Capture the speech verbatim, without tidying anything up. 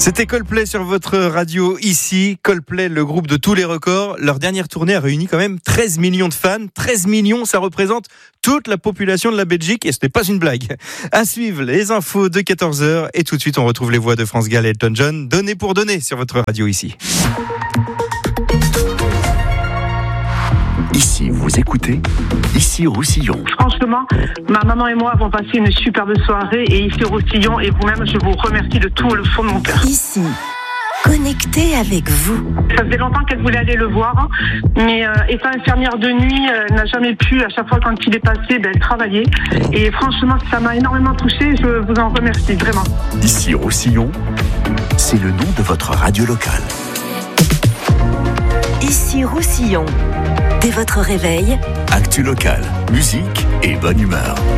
C'était Coldplay sur votre radio ici. Coldplay, le groupe de tous les records. Leur dernière tournée a réuni quand même treize millions de fans. treize millions, ça représente toute la population de la Belgique et ce n'est pas une blague. À suivre les infos de quatorze heures et tout de suite on retrouve les voix de France Gall et Elton John. Donné pour donner sur votre radio ici. Ici, vous écoutez Ici Roussillon. Franchement, ma maman et moi avons passé une superbe soirée et ici Roussillon et vous-même, je vous remercie de tout le fond de mon cœur. Ici, connecté avec vous. Ça faisait longtemps qu'elle voulait aller le voir, mais euh, étant infirmière de nuit, elle n'a jamais pu. À chaque fois quand il est passé, ben, elle travaillait. Et franchement, ça m'a énormément touchée. Je vous en remercie, vraiment. Ici Roussillon, c'est le nom de votre radio locale. Ici Roussillon. Dès votre réveil, actu locale, musique et bonne humeur.